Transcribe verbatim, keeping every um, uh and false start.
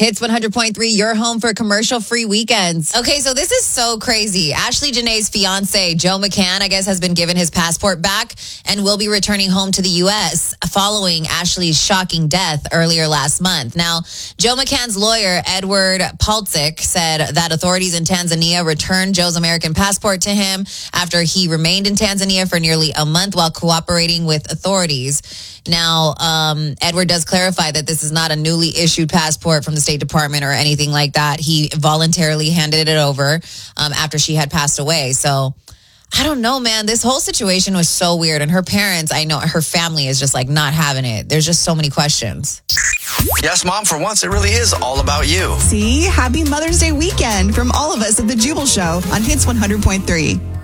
Hits one hundred point three, your home for commercial-free weekends. Okay, so this is so crazy. Ashley Janae's fiance, Joe McCann, I guess, has been given his passport back and will be returning home to the U S following Ashley's shocking death earlier last month. Now, Joe McCann's lawyer, Edward Paltzik, said that authorities in Tanzania returned Joe's American passport to him after he remained in Tanzania for nearly a month while cooperating with authorities. Now, um, Edward does clarify that this is not a newly issued passport from the State Department or anything like that. He voluntarily handed it over um, after she had passed away. So, I don't know, man. This whole situation was so weird. And her parents, I know her family is just like not having it. There's just so many questions. Yes, Mom, for once, it really is all about you. See? Happy Mother's Day weekend from all of us at The Jubal Show on Hits one hundred point three.